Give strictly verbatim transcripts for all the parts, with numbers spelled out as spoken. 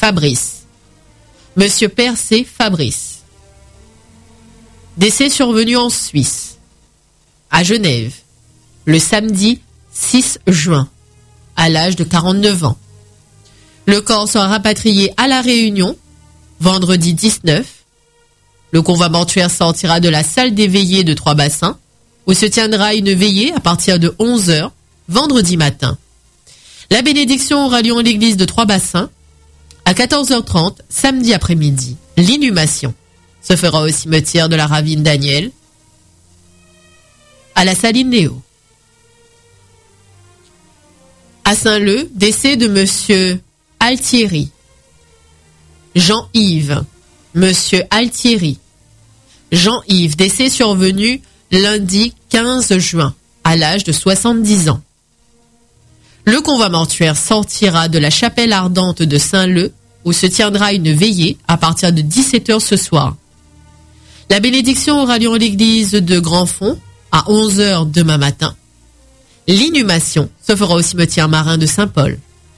Fabrice. Monsieur Percé Fabrice. Décès survenu en Suisse, à Genève, le samedi six juin, à l'âge de quarante-neuf ans. Le corps sera rapatrié à La Réunion, vendredi dix-neuf. Le convoi mortuaire sortira de la salle des veillées de Trois-Bassins, où se tiendra une veillée à partir de onze heures, vendredi matin. La bénédiction aura lieu en l'église de Trois-Bassins, à quatorze heures trente, samedi après-midi. L'inhumation se fera au cimetière de la Ravine Daniel, à la Saline Léo. À Saint-Leu, décès de monsieur Altieri. Jean-Yves, monsieur Altieri. Jean-Yves, décès survenu lundi quinze juin, à l'âge de soixante-dix ans. Le convoi mortuaire sortira de la chapelle ardente de Saint-Leu, où se tiendra une veillée à partir de dix-sept heures ce soir. La bénédiction aura lieu en l'église de Grandfond à onze heures demain matin. L'inhumation se fera au cimetière marin de Saint-Paul.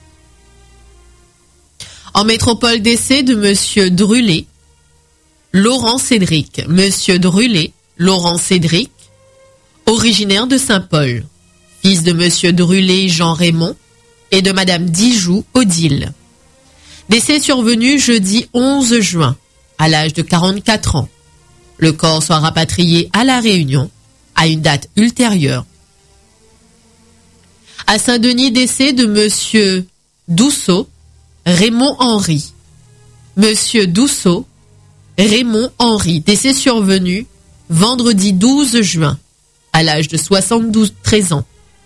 En métropole, décès de monsieur Drulé, Laurent Cédric. Monsieur Drulé, Laurent Cédric, originaire de Saint-Paul, fils de monsieur Drulé Jean Raymond et de madame Dijoux Odile. Décès survenu jeudi onze juin, à l'âge de quarante-quatre ans. Le corps sera rapatrié à La Réunion à une date ultérieure. À Saint-Denis, décès de monsieur Dousseau, Raymond Henry. Monsieur Dousseau, Raymond Henry, décès survenu vendredi douze juin, à l'âge de soixante-douze ans.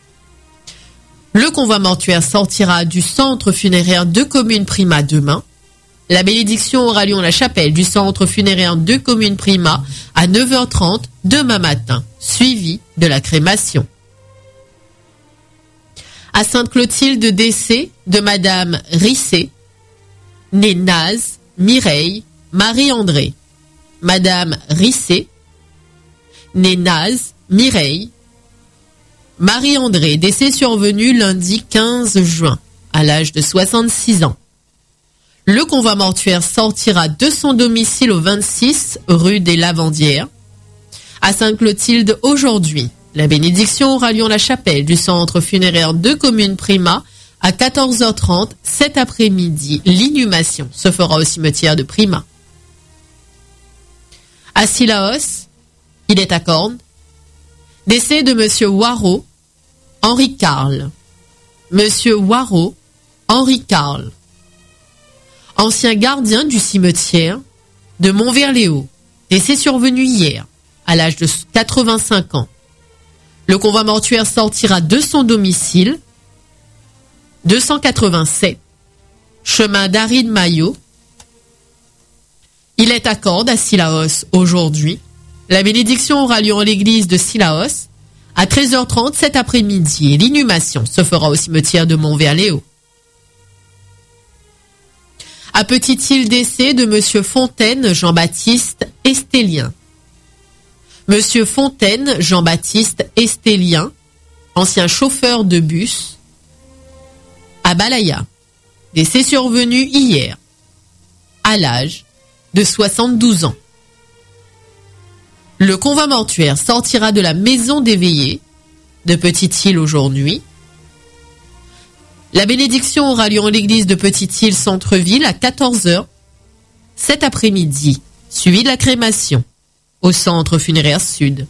Le convoi mortuaire sortira du centre funéraire de Commune Prima demain. La bénédiction aura lieu en la chapelle du centre funéraire de Commune Prima à neuf heures trente demain matin, suivi de la crémation. À Sainte-Clotilde, décès de madame Risset, née Naz, Mireille, Marie-André. Madame Risset, née Naz, Mireille, Marie-André, décès survenu lundi quinze juin, à l'âge de soixante-six ans. Le convoi mortuaire sortira de son domicile au vingt-six rue des Lavandières, à Sainte-Clotilde aujourd'hui. La bénédiction aura lieu en la chapelle du centre funéraire de Commune Prima à quatorze heures trente cet après-midi. L'inhumation se fera au cimetière de Prima. À Sillaos, il est à Corne. Décès de monsieur Waro, Henri Carl. Monsieur Waro, Henri Carl. Ancien gardien du cimetière de Montverléo. Décès survenu hier, à l'âge de quatre-vingt-cinq ans. Le convoi mortuaire sortira de son domicile, deux cent quatre-vingt-sept, chemin d'Aride Maillot. Il est à Cordes, à Sillaos, aujourd'hui. La bénédiction aura lieu en l'église de Sillaos à treize heures trente cet après-midi et l'inhumation se fera au cimetière de Montverléo. À Petite-Île, décès de monsieur Fontaine Jean-Baptiste Estélien. Monsieur Fontaine Jean-Baptiste Estélien, ancien chauffeur de bus, à Balaya. Décès survenu hier, à l'âge de soixante-douze ans. Le convoi mortuaire sortira de la maison des veillées de Petite-Île aujourd'hui. La bénédiction aura lieu en l'église de Petite-Île Centre-Ville à quatorze heures cet après-midi, suivi de la crémation au centre funéraire sud.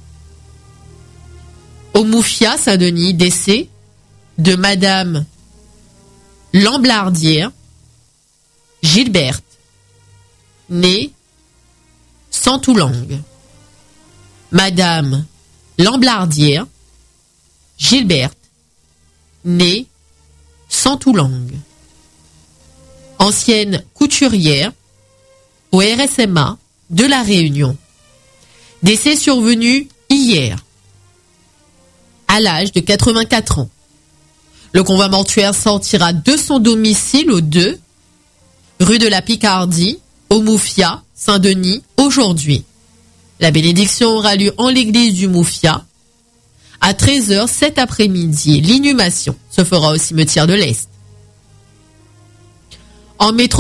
Au Moufia, Saint-Denis, décès de madame Lamblardière Gilberte, née Santoulangue. Madame Lamblardière Gilberte, née Santoulangue. Ancienne couturière au R S M A de La Réunion. Décès survenu hier, à l'âge de quatre-vingt-quatre ans. Le convoi mortuaire sortira de son domicile au deux, rue de la Picardie, au Moufia, Saint-Denis, aujourd'hui. La bénédiction aura lieu en l'église du Moufia à treize heures cet après-midi. L'inhumation se fera au cimetière de l'Est. En métro